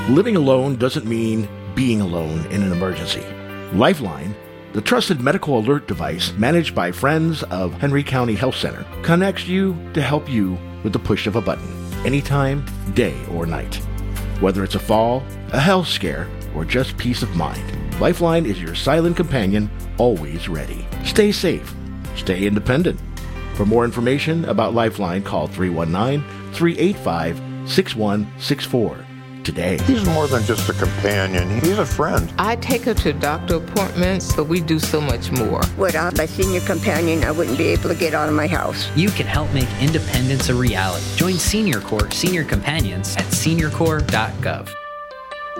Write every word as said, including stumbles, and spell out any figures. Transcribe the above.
Living alone doesn't mean being alone in an emergency. Lifeline, the trusted medical alert device managed by Friends of Henry County Health Center, connects you to help you with the push of a button, anytime, day or night. Whether it's a fall, a health scare, or just peace of mind, Lifeline is your silent companion, always ready. Stay safe. Stay independent. For more information about Lifeline, call three one nine, three eight five, six one six four today. He's more than just a companion. He's a friend. I take her to doctor appointments, but we do so much more. Without my senior companion, I wouldn't be able to get out of my house. You can help make independence a reality. Join Senior Corps Senior Companions at senior corps dot gov.